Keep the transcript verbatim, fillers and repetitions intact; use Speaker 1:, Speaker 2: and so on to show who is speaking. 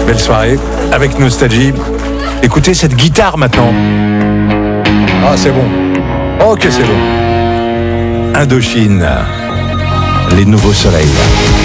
Speaker 1: Belle soirée, avec nostalgie. Écoutez cette guitare maintenant. Ah, c'est bon. Oh, que c'est bon. Indochine, les nouveaux soleils.